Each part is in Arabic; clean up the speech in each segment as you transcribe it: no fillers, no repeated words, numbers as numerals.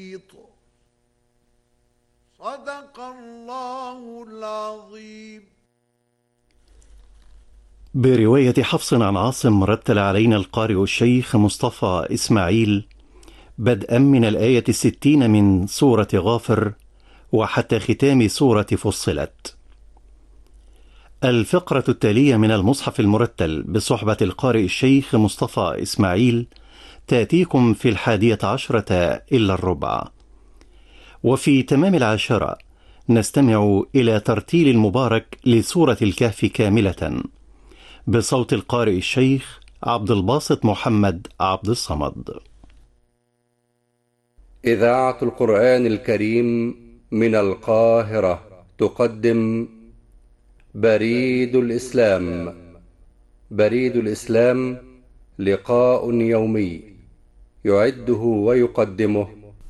صدق الله العظيم. برواية حفص عن عاصم رتل علينا القارئ الشيخ مصطفى إسماعيل بدءا من الآية 60 من سورة غافر وحتى ختام سورة فصلت. الفقرة التالية من المصحف المرتل بصحبة القارئ الشيخ مصطفى إسماعيل تأتيكم في 11:50 إلا الربع، وفي تمام 10 نستمع إلى ترتيل المبارك لسورة الكهف كاملة بصوت القارئ الشيخ عبد الباسط محمد عبد الصمد. إذاعة القرآن الكريم من القاهرة تقدم بريد الإسلام. بريد الإسلام لقاء يومي يعده ويقدمه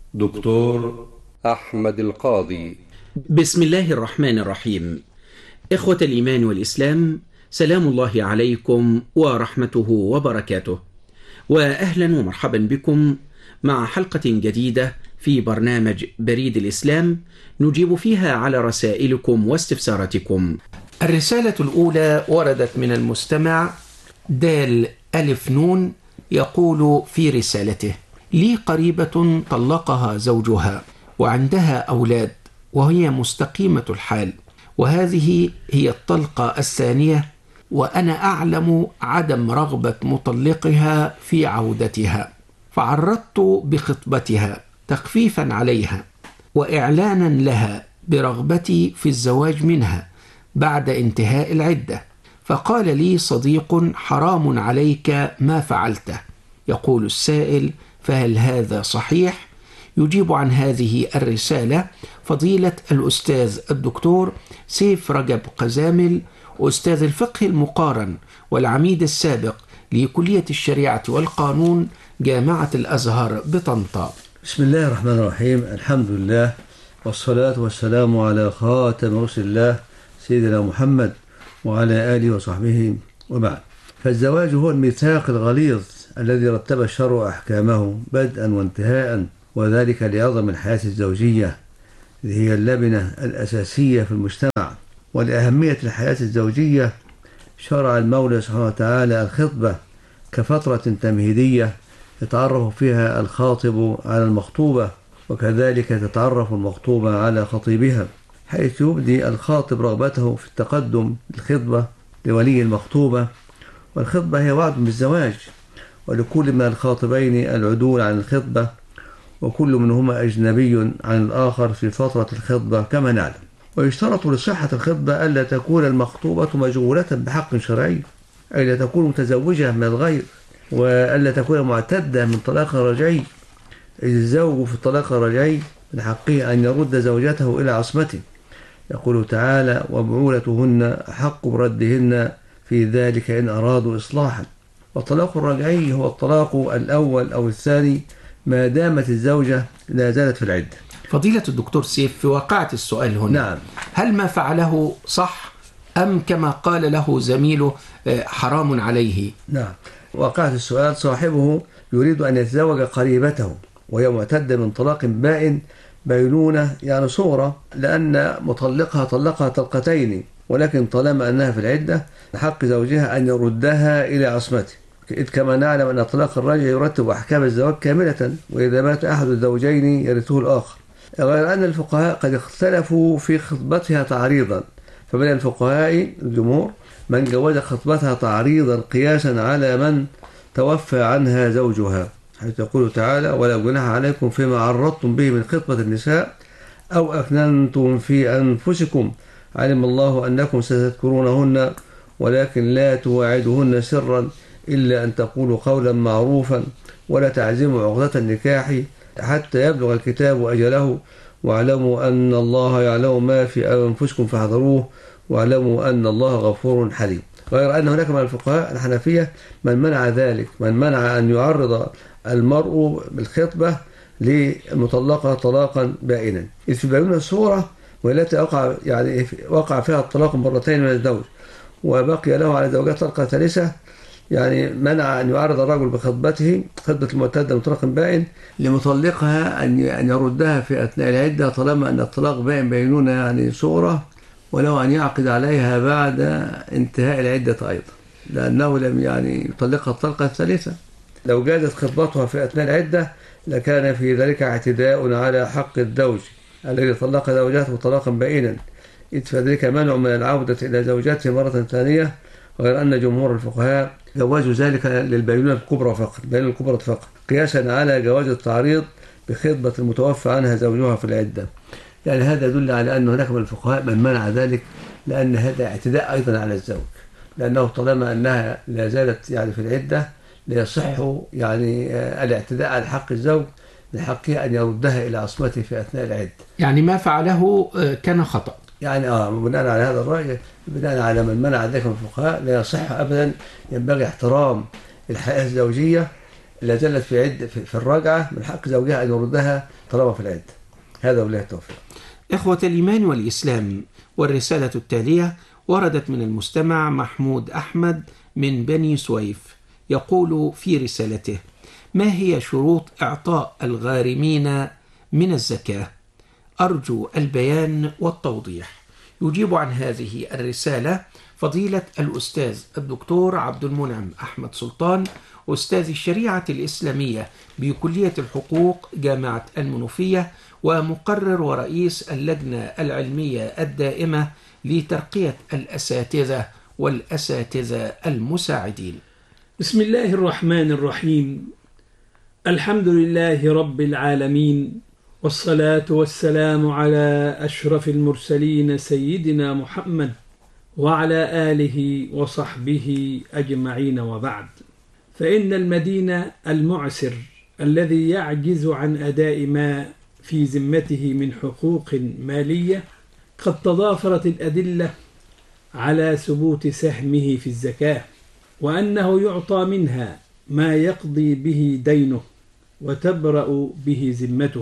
دكتور أحمد القاضي. بسم الله الرحمن الرحيم. إخوة الإيمان والإسلام، سلام الله عليكم ورحمته وبركاته، وأهلا ومرحبا بكم مع حلقة جديدة في برنامج بريد الإسلام نجيب فيها على رسائلكم واستفساراتكم. الرسالة الأولى وردت من المستمع دال ألف نون، يقول في رسالته: لي قريبة طلقها زوجها وعندها أولاد وهي مستقيمة الحال، وهذه هي الطلقة الثانية، وأنا أعلم عدم رغبة مطلقها في عودتها، فعرضت بخطبتها تخفيفا عليها وإعلانا لها برغبتي في الزواج منها بعد انتهاء العدة، فقال لي صديق: حرام عليك ما فعلته. يقول السائل: فهل هذا صحيح؟ يجيب عن هذه الرسالة فضيلة الأستاذ الدكتور سيف رجب قزامل، أستاذ الفقه المقارن والعميد السابق لكلية الشريعة والقانون جامعة الأزهر بطنطا. بسم الله الرحمن الرحيم. الحمد لله والصلاة والسلام على خاتم رسل الله سيدنا محمد وعلى آله وصحبه وبعد. فالزواج هو الميثاق الغليظ الذي رتب الشرع أحكامه بدءا وانتهاء، وذلك لعظم الحياة الزوجية اللي هي اللبنة الأساسية في المجتمع. ولأهمية الحياة الزوجية شرع المولى سبحانه وتعالى الخطبة كفترة تمهيدية يتعرف فيها الخاطب على المخطوبة، وكذلك تتعرف المخطوبة على خطيبها، حيث يبدي الخاطب رغبته في التقدم بالخطبة لولي المخطوبة. والخطبة هي وعد بالزواج، ولكل من الخاطبين العدول عن الخطبة، وكل منهما أجنبي عن الآخر في فترة الخطبة كما نعلم. ويشترط لصحة الخطبة ألا تكون المخطوبة مشغولة بحق شرعي، أي لا تكون متزوجة من الغير، وألا تكون معتدة من طلاق رجعي، إذ الزوج في الطلاق الرجعي من حقه أن يرد زوجته إلى عصمته. يقول تعالى: وبعولتهن أحق بردهن في ذلك إن أرادوا إصلاحا. والطلاق الرجعي هو الطلاق الأول أو الثاني ما دامت الزوجة لا زالت في العدة. فضيلة الدكتور سيف، في واقعة السؤال هنا، نعم، هل ما فعله صح أم كما قال له زميله حرام عليه؟ نعم، واقعة السؤال صاحبه يريد أن يتزوج قريبته وهي معتدة من طلاق بائن بينونة، يعني صورة، لأن مطلقها طلقها طلقتين، ولكن طالما أنها في العدة حق زوجها أن يردها إلى عصمته، إذ كما نعلم أن طلاق الرجل يرتب أحكام الزواج كاملة، وإذا مات أحد الزوجين يرثه الآخر. غير أن الفقهاء قد اختلفوا في خطبتها تعريضا، فمن الفقهاء الجمهور من جوز خطبتها تعريضا قياسا على من توفى عنها زوجها، حيث يقول تعالى: ولا جناح عليكم فيما عرضتم به من خطبة النساء أو أكننتم في أنفسكم علم الله أنكم ستذكرونهن ولكن لا تواعدوهن سرا إلا أن تقولوا قولا معروفا ولا تعزموا عقدة النكاح حتى يبلغ الكتاب أجله واعلموا أن الله يعلم ما في أنفسكم فاحذروه واعلموا أن الله غفور حليم. غير أن هناك من الفقهاء الحنفية من منع ذلك، من منع أن يعرض المرء بالخطبة للمطلقة طلاقا بائنا، إذ في بينونة الصورة والتي وقع فيها الطلاق مرتين من الزوج وبقي له على زوجات طلقة ثالثة، يعني منع أن يعرض الرجل بخطبته خطبة المعتدة من طلاق بائن لمطلقها أن يردها في أثناء العدة طالما أن الطلاق بائن بينونة يعني صغرى، ولو أن يعقد عليها بعد انتهاء العدة أيضا، لأنه لم يعني يطلقها الطلقة الثالثة. لو جازت خطبتها في أثناء العدة لكان في ذلك اعتداء على حق الزوج الذي طلق زوجته طلاقا بائنا، إذ فذلك منع من العودة إلى زوجته مرة ثانية، غير أن جمهور الفقهاء جوازوا ذلك للبينونة الكبرى فقط، البينونة الكبرى فقط، قياسا على جواز التعريض بخطبة المتوفى عنها زوجها في العدة. يعني هذا يدل على أن هناك من الفقهاء من منع ذلك، لأن هذا اعتداء أيضا على الزوج، لأنه طالما أنها لا زالت يعني في العدة لا يصح يعني الاعتداء على حق الزوج من حقه أن يردها إلى عصمته في أثناء العدة. يعني ما فعله كان خطأ. يعني بناء على هذا الرأي، بناء على من منع ذلك من الفقهاء، لا يصح أبدا، ينبغي احترام الحياة الزوجية لا زالت في عدة في الرجعة، من حق زوجها أن يردها طالما في العدة. هذا وبالله التوفيق. إخوة الإيمان والإسلام، والرسالة التالية وردت من المستمع محمود أحمد من بني سويف، يقول في رسالته: ما هي شروط إعطاء الغارمين من الزكاة؟ أرجو البيان والتوضيح. يجيب عن هذه الرسالة فضيلة الأستاذ الدكتور عبد المنعم أحمد سلطان، أستاذ الشريعة الإسلامية بكلية الحقوق جامعة المنوفية، ومقرر ورئيس اللجنة العلمية الدائمة لترقية الأساتذة والأساتذة المساعدين. بسم الله الرحمن الرحيم. الحمد لله رب العالمين، والصلاة والسلام على أشرف المرسلين سيدنا محمد وعلى آله وصحبه أجمعين، وبعد. فإن المدين المعسر الذي يعجز عن أداء ما في ذمته من حقوق مالية قد تضافرت الأدلة على ثبوت سهمه في الزكاة، وأنه يعطى منها ما يقضي به دينه وتبرأ به ذمته،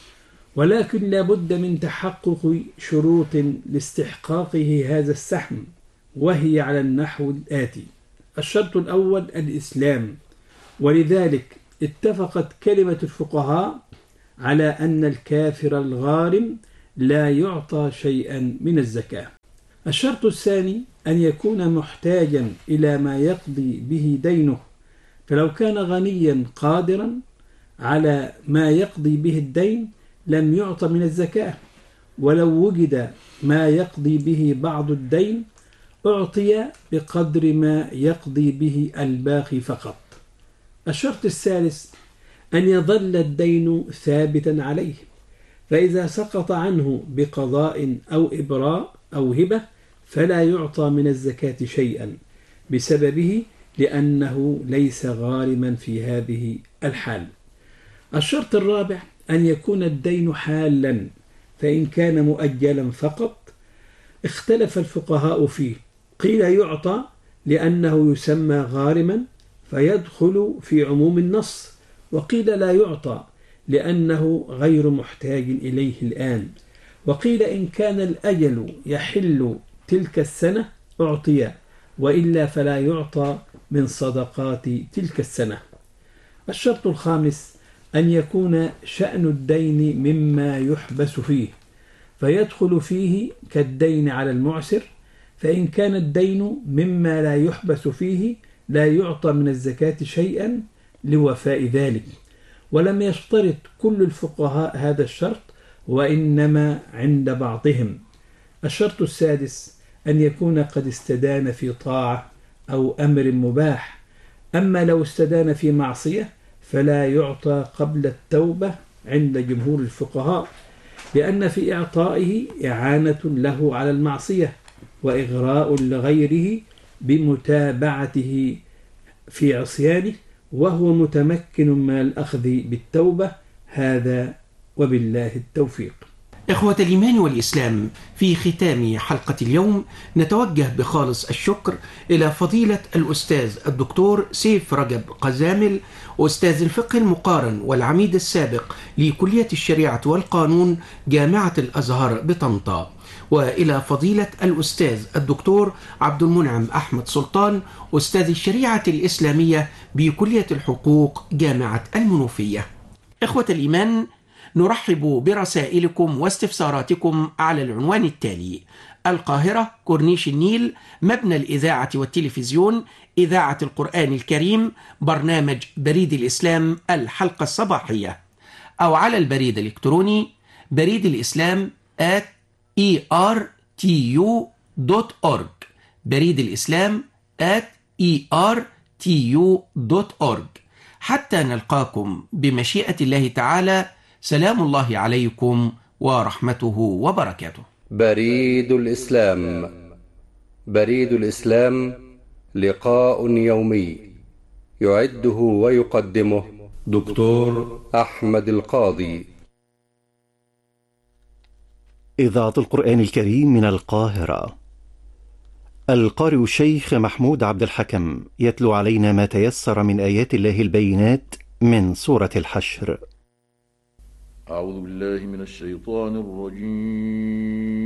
ولكن لا بد من تحقق شروط لاستحقاقه هذا السهم، وهي على النحو الآتي: الشرط الأول الإسلام، ولذلك اتفقت كلمة الفقهاء على أن الكافر الغارم لا يعطى شيئا من الزكاة. الشرط الثاني أن يكون محتاجا إلى ما يقضي به دينه، فلو كان غنيا قادرا على ما يقضي به الدين لم يعطى من الزكاة، ولو وجد ما يقضي به بعض الدين أعطي بقدر ما يقضي به الباقي فقط. الشرط الثالث أن يظل الدين ثابتا عليه، فإذا سقط عنه بقضاء أو إبراء أو هبة فلا يعطى من الزكاة شيئا بسببه، لأنه ليس غارما في هذه الحال. الشرط الرابع أن يكون الدين حالا، فإن كان مؤجلا فقط اختلف الفقهاء فيه، قيل يعطى لأنه يسمى غارما فيدخل في عموم النص، وقيل لا يعطى لأنه غير محتاج إليه الآن، وقيل إن كان الأجل يحل تلك السنة أعطي، وإلا فلا يعطى من صدقات تلك السنة. الشرط الخامس أن يكون شأن الدين مما يحبس فيه، فيدخل فيه كالدين على المعسر، فإن كان الدين مما لا يحبس فيه لا يعطى من الزكاة شيئا لوفاء ذلك. ولم يشترط كل الفقهاء هذا الشرط، وإنما عند بعضهم. الشرط السادس أن يكون قد استدان في طاعة أو أمر مباح، أما لو استدان في معصية فلا يعطى قبل التوبة عند جمهور الفقهاء، لأن في إعطائه إعانة له على المعصية وإغراء لغيره بمتابعته في عصيانه، وهو متمكن من الأخذ بالتوبة. هذا وبالله التوفيق. إخوة الإيمان والإسلام، في ختام حلقة اليوم نتوجه بخالص الشكر إلى فضيلة الأستاذ الدكتور سيف رجب قزامل، أستاذ الفقه المقارن والعميد السابق لكلية الشريعة والقانون جامعة الأزهر بطنطا، وإلى فضيلة الأستاذ الدكتور عبد المنعم أحمد سلطان، أستاذ الشريعة الإسلامية بكلية الحقوق جامعة المنوفية. إخوة الإيمان، نرحب برسائلكم واستفساراتكم على العنوان التالي: القاهرة، كورنيش النيل، مبنى الإذاعة والتلفزيون، إذاعة القرآن الكريم، برنامج بريد الإسلام الحلقة الصباحية، أو على البريد الإلكتروني بريد الإسلام @ertu.org، بريد الإسلام @ertu.org. حتى نلقاكم بمشيئة الله تعالى، سلام الله عليكم ورحمته وبركاته. بريد الإسلام. بريد الإسلام لقاء يومي يعده ويقدمه دكتور أحمد القاضي. إذاعة القرآن الكريم من القاهرة. القارئ الشيخ محمود عبد الحكم يتلو علينا ما تيسر من آيات الله البينات من سورة الحشر. أعوذ بالله من الشيطان الرجيم.